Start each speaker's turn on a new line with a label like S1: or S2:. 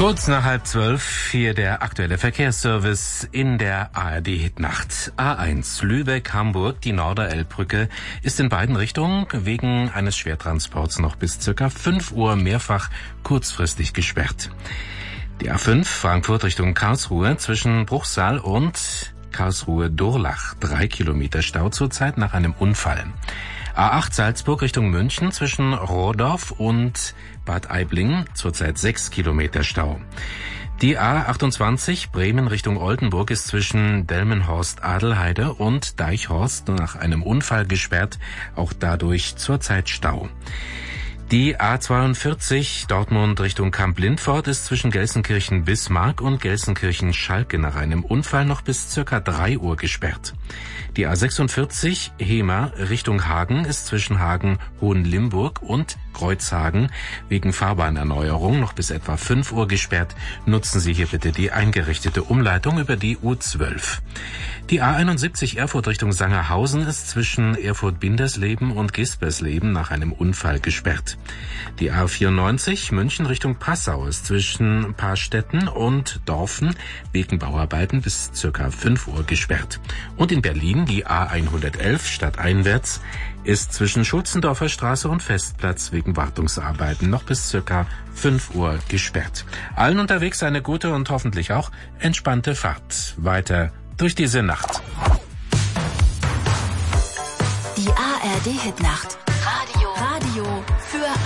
S1: Kurz nach 11:30 hier der aktuelle Verkehrsservice in der ARD-Hitnacht. A1 Lübeck-Hamburg, die Norderelbbrücke, ist in beiden Richtungen wegen eines Schwertransports noch bis ca. 5 Uhr mehrfach kurzfristig gesperrt. Die A5 Frankfurt Richtung Karlsruhe zwischen Bruchsal und Karlsruhe-Durlach. 3 Kilometer Stau zurzeit nach einem Unfall. A8 Salzburg Richtung München zwischen Rohrdorf und Bad Aibling, zurzeit 6 Kilometer Stau. Die A28 Bremen Richtung Oldenburg ist zwischen Delmenhorst-Adelheide und Deichhorst nach einem Unfall gesperrt, auch dadurch zurzeit Stau. Die A42 Dortmund Richtung Kamp-Lindfort ist zwischen Gelsenkirchen-Bismarck und Gelsenkirchen-Schalke nach einem Unfall noch bis ca. 3 Uhr gesperrt. Die A46 Hemer Richtung Hagen ist zwischen Hagen-Hohenlimburg und Kreuzhagen wegen Fahrbahnerneuerung noch bis etwa 5 Uhr gesperrt. Nutzen Sie hier bitte die eingerichtete Umleitung über die U12. Die A71 Erfurt Richtung Sangerhausen ist zwischen Erfurt-Bindersleben und Gispersleben nach einem Unfall gesperrt. Die A94 München Richtung Passau ist zwischen Paarstetten und Dorfen wegen Bauarbeiten bis ca. 5 Uhr gesperrt. Und in Berlin die A111 stadteinwärts ist zwischen Schulzendorfer Straße und Festplatz wegen Wartungsarbeiten noch bis ca. 5 Uhr gesperrt. Allen unterwegs eine gute und hoffentlich auch entspannte Fahrt weiter durch diese Nacht.
S2: Die ARD-Hitnacht